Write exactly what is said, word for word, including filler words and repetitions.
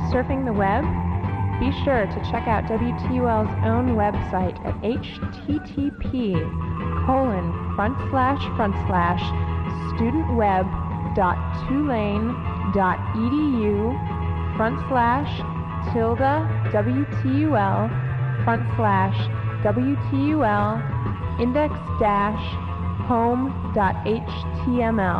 surfing the web? Be sure to check out W T U L's own website at http colon front slash front slash studentweb.tulane.edu front slash tilde WTUL front slash WTUL index dash home.html.